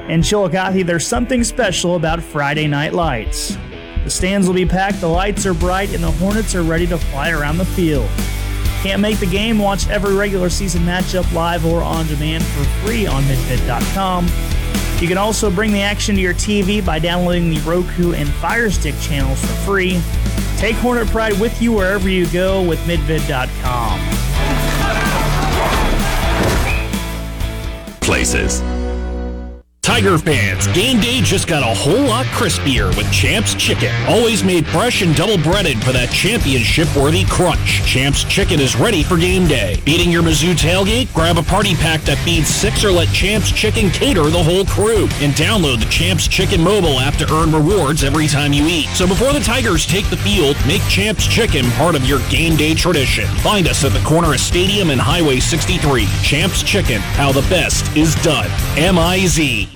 In Chillicothe, there's something special about Friday Night Lights. The stands will be packed, the lights are bright, and the Hornets are ready to fly around the field. Can't make the game? Watch every regular season matchup live or on demand for free on midvid.com. You can also bring the action to your TV by downloading the Roku and Fire Stick channels for free. Take Hornet Pride with you wherever you go with midvid.com. Places. Tiger fans, game day just got a whole lot crispier with Champs Chicken. Always made fresh and double breaded for that championship-worthy crunch. Champs Chicken is ready for game day. Beating your Mizzou tailgate? Grab a party pack that feeds 6 or let Champs Chicken cater the whole crew. And download the Champs Chicken mobile app to earn rewards every time you eat. So before the Tigers take the field, make Champs Chicken part of your game day tradition. Find us at the corner of Stadium and Highway 63. Champs Chicken, how the best is done. M-I-Z.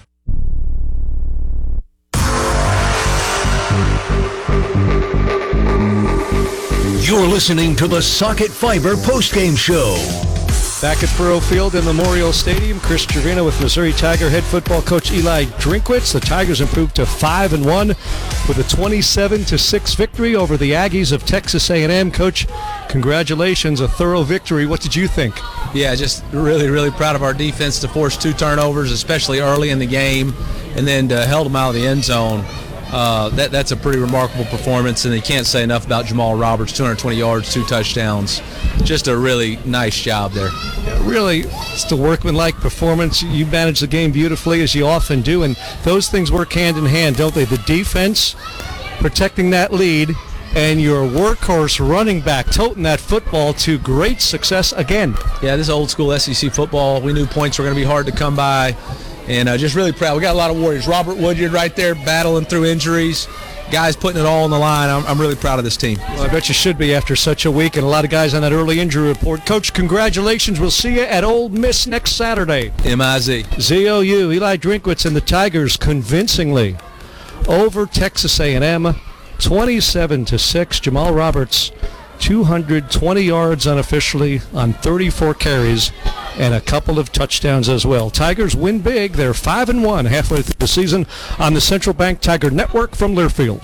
You're listening to the Socket Fiber postgame show. Back at Burrow Field in Memorial Stadium, Chris Trevino with Missouri Tiger head football coach Eli Drinkwitz. The Tigers improved to 5-1 with a 27-6 victory over the Aggies of Texas A&M. Coach, congratulations, a thorough victory. What did you think? Yeah, just really, really proud of our defense to force 2 turnovers, especially early in the game, and then held them out of the end zone. That's a pretty remarkable performance, and you can't say enough about Jamal Roberts, 220 yards, 2 touchdowns. Just a really nice job there. Yeah, really, it's a workmanlike performance. You manage the game beautifully, as you often do, and those things work hand in hand, don't they? The defense protecting that lead, and your workhorse running back toting that football to great success again. Yeah, this is old school SEC football. We knew points were going to be hard to come by. And just really proud. We got a lot of warriors. Robert Woodyard right there battling through injuries. Guys putting it all on the line. I'm really proud of this team. Well, I bet you should be after such a week and a lot of guys on that early injury report. Coach, congratulations. We'll see you at Ole Miss next Saturday. M-I-Z. ZOU, Eli Drinkwitz and the Tigers convincingly over Texas A&M, 27-6. Jamal Roberts, 220 yards unofficially on 34 carries and a couple of touchdowns as well. Tigers win big. They're 5-1 halfway through the season on the Central Bank Tiger Network from Learfield.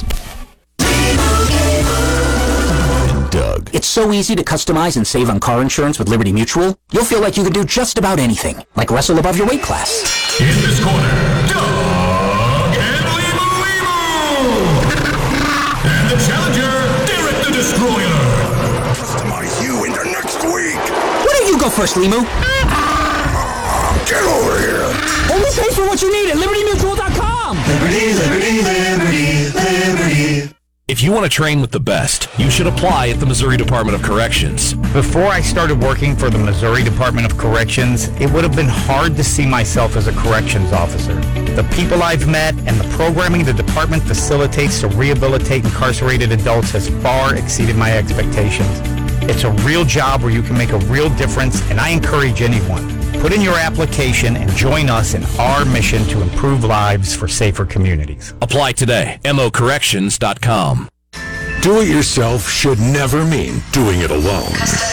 Doug. It's so easy to customize and save on car insurance with Liberty Mutual. You'll feel like you can do just about anything, like wrestle above your weight class. In this corner, Doug and Limu. And the challenger, Derek the Destroyer. Customize you into next week. Why don't you go first, Limu? Get over here. Only pay for what you need at LibertyMutual.com. Liberty, liberty, liberty, liberty. If you want to train with the best, you should apply at the Missouri Department of Corrections. Before I started working for the Missouri Department of Corrections, it would have been hard to see myself as a corrections officer. The people I've met and the programming the department facilitates to rehabilitate incarcerated adults has far exceeded my expectations. It's a real job where you can make a real difference, and I encourage anyone. Put in your application and join us in our mission to improve lives for safer communities. Apply today. mocorrections.com. Do it yourself should never mean doing it alone.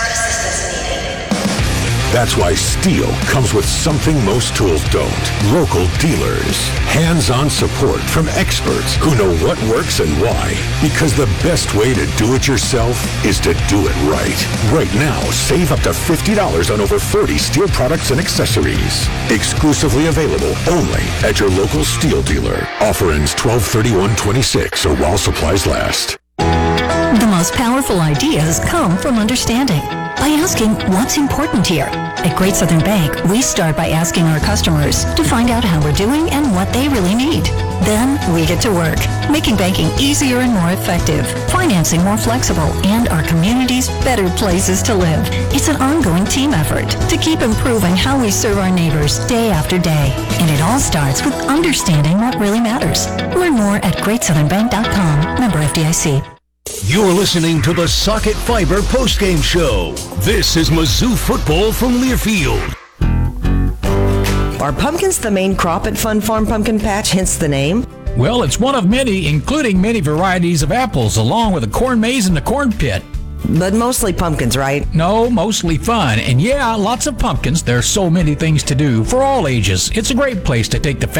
That's why Steel comes with something most tools don't. Local dealers. Hands-on support from experts who know what works and why. Because the best way to do it yourself is to do it right. Right now, save up to $50 on over 30 Steel products and accessories. Exclusively available only at your local Steel dealer. Offer ends 12/31/26 or while supplies last. The most powerful ideas come from understanding. By asking what's important here. At Great Southern Bank, we start by asking our customers to find out how we're doing and what they really need. Then we get to work, making banking easier and more effective, financing more flexible, and our communities better places to live. It's an ongoing team effort to keep improving how we serve our neighbors day after day. And it all starts with understanding what really matters. Learn more at GreatSouthernBank.com. Member FDIC. You're listening to the Socket Fiber postgame show. This is Mizzou football from Learfield. Are pumpkins the main crop at Fun Farm Pumpkin Patch, hence the name? Well, it's one of many, including many varieties of apples, along with a corn maze and a corn pit. But mostly pumpkins, right? No, mostly fun. And yeah, lots of pumpkins. There's so many things to do for all ages. It's a great place to take the